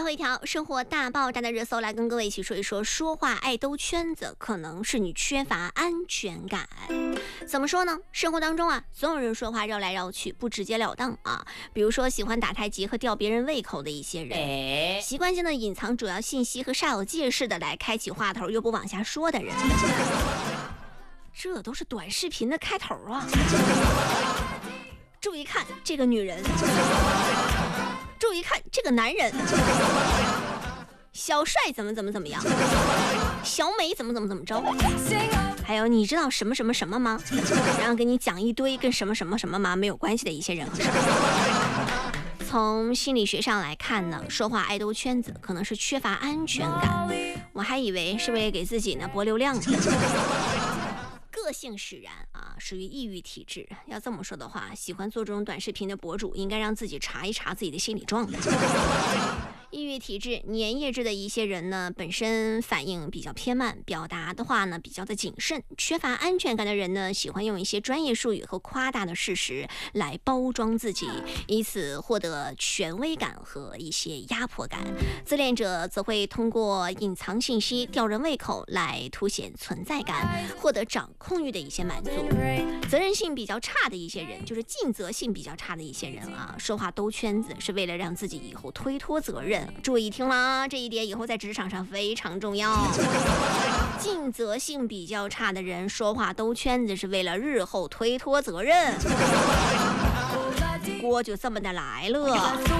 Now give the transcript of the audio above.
最后一条生活大爆炸的热搜，来跟各位一起说一说，说话爱兜圈子可能是你缺乏安全感。怎么说呢？生活当中啊，总有人说话绕来绕去，不直截了当啊。比如说喜欢打太极和吊别人胃口的一些人，习惯性的隐藏主要信息和煞有介事的来开启话头又不往下说的人，这都是短视频的开头啊。注意看这个女人，注意看这个男人，小帅怎么样，小美怎么着，还有你知道什么什么什么吗？然后给你讲一堆跟什么什么什么吗没有关系的一些人和事儿。从心理学上来看呢，说话爱兜圈子可能是缺乏安全感，我还以为是为了给自己呢博流量呢。个性使然啊，属于抑郁体质。要这么说的话，喜欢做这种短视频的博主，应该让自己查一查自己的心理状态。抑郁体质、粘液质的一些人呢，本身反应比较偏慢，表达的话呢比较的谨慎。缺乏安全感的人呢，喜欢用一些专业术语和夸大的事实来包装自己，以此获得权威感和一些压迫感。自恋者则会通过隐藏信息、吊人胃口来凸显存在感，获得掌控欲的一些满足。责任性比较差的一些人，就是尽责性比较差的一些人啊，说话兜圈子是为了让自己以后推脱责任。注意听啦，这一点以后在职场上非常重要。尽责性比较差的人说话兜圈子是为了日后推脱责任，锅就这么的来了。